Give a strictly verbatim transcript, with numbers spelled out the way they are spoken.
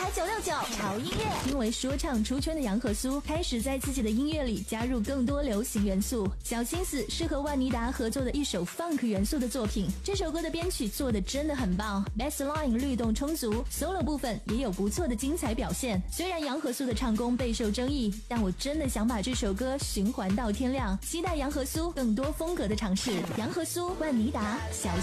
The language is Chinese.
九六九潮音乐。因为说唱出圈的杨和苏开始在自己的音乐里加入更多流行元素，小心思是和万妮达合作的一首 funk 元素的作品。这首歌的编曲做的真的很棒 ，bassline 律动充足 ，solo 部分也有不错的精彩表现。虽然杨和苏的唱功备受争议，但我真的想把这首歌循环到天亮。期待杨和苏更多风格的尝试。杨和苏、万妮达、小